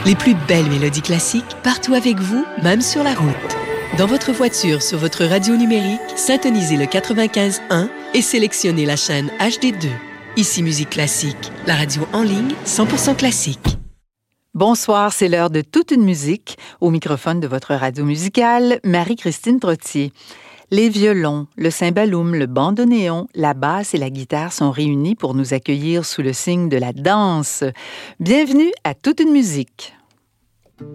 Les plus belles mélodies classiques partout avec vous, même sur la route. Dans votre voiture, sur votre radio numérique, syntonisez le 95.1 et sélectionnez la chaîne HD2. Ici Musique Classique, la radio en ligne 100% classique. Bonsoir, c'est l'heure de toute une musique. Au microphone de votre radio musicale, Marie-Christine Trottier. Les violons, le cymbalum, le bandoneon, la basse et la guitare sont réunis pour nous accueillir sous le signe de la danse. Bienvenue à toute une musique.